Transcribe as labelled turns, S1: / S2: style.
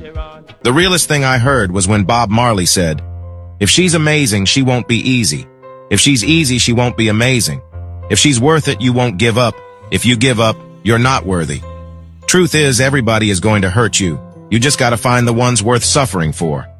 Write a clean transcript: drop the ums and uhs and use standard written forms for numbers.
S1: The realest thing I heard was when Bob Marley said, "If she's amazing, she won't be easy. If she's easy, she won't be amazing. If she's worth it, you won't give up. If you give up, you're not worthy." Truth is, everybody is going to hurt you. You just gotta find the ones worth suffering for.